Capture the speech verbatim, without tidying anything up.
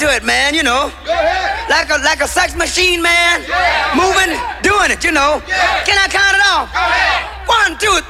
to it, man, you know. Go ahead. Like a like a sex machine, man. Yeah. Moving, doing it, you know. Yeah. Can I count it off? Go ahead. One, two,